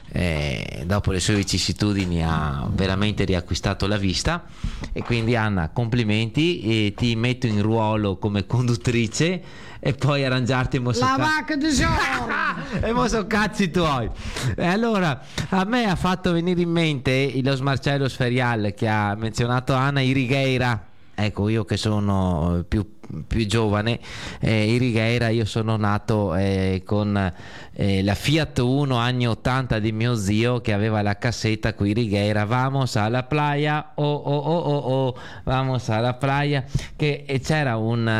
dopo le sue vicissitudini ha veramente riacquistato la vista, e quindi Anna, complimenti, e ti metto in ruolo come conduttrice e poi arrangiarti la vacca di e mo so cazzi tuoi. E allora a me ha fatto venire in mente lo smarcello sferiale che ha menzionato Anna, i Righeira. Ecco, io che sono più giovane, i Righeira, io sono nato con la Fiat Uno anni 80 di mio zio, che aveva la cassetta qui Righeira, vamos alla playa, oh, vamos alla playa, e c'era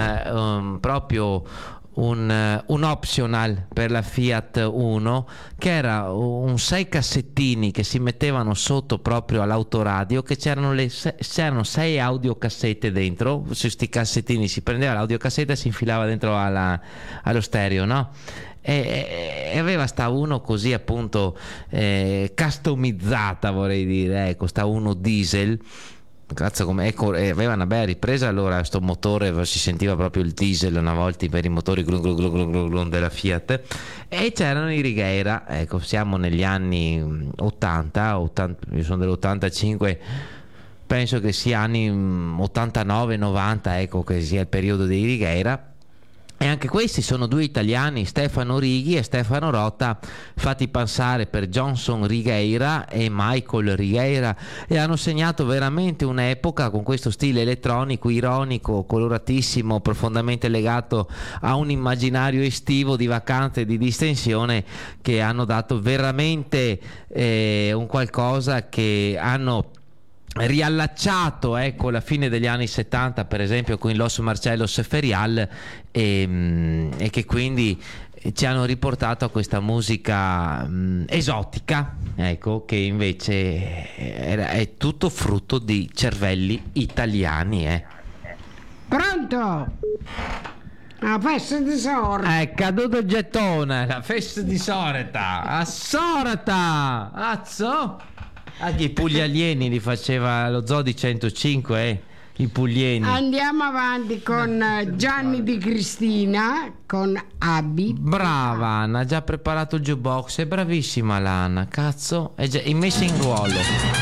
proprio un optional per la Fiat Uno, che era un 6 cassettini che si mettevano sotto proprio all'autoradio, che c'erano 6 audiocassette dentro. Su sti cassettini si prendeva l'audiocassetta e si infilava dentro allo stereo, no? E aveva sta Uno così, appunto, customizzata, vorrei dire, ecco, sta Uno diesel. Cazzo, come aveva una bella ripresa. Allora sto motore, si sentiva proprio il diesel una volta per i motori della Fiat, e c'erano i Righeira. Ecco, siamo negli anni 80, io sono dell'85, penso che sia anni 89-90, ecco, che sia il periodo dei Righeira. E anche questi sono due italiani, Stefano Righi e Stefano Rota, fatti passare per Johnson Righeira e Michael Righeira, e hanno segnato veramente un'epoca con questo stile elettronico, ironico, coloratissimo, profondamente legato a un immaginario estivo di vacanze e di distensione, che hanno dato veramente un qualcosa che hanno riallacciato, ecco, la fine degli anni 70, per esempio con Los Marcellos Ferial, e che quindi ci hanno riportato a questa musica esotica, ecco, che invece è tutto frutto di cervelli italiani. Pronto? La festa di Sorta. È caduto il gettone, la festa di Sorta, a Sorata, azzo. Anche i Puglialieni li faceva lo Zoo di 105, i Puglieni. Andiamo avanti con Gianni Di Cristina con Abbi. Brava Anna, ha già preparato il jukebox, è bravissima l'Anna, cazzo, è già messa in ruolo.